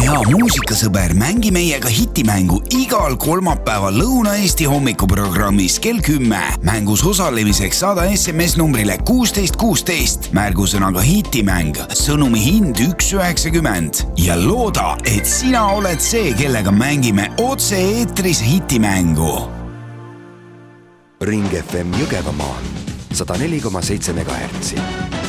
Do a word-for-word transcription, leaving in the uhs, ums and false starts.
hea muusikasõber, mängi meiega hitimängu igal kolmapäeval Lõuna-Eesti hommikuprogrammis kell kümme. Mängus osalemiseks saada S M S numbrile kuusteist kuusteist. Märgusõnaga hitimäng, sõnumi hind üks üheksakümmend ja looda, et sina oled see, kellega mängime otse eetris hitimängu. Ring F M Jõgevamaal sada neli koma seitse megahertsi.